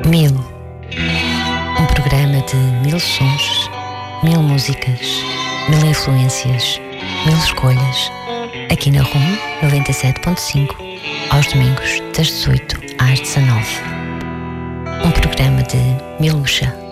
Mil. Um programa de 1000 sons, 1000 músicas, 1000 influências, 1000 escolhas. Aqui na RUM 97.5, aos domingos das 18 às 19. Um programa de Miluxa.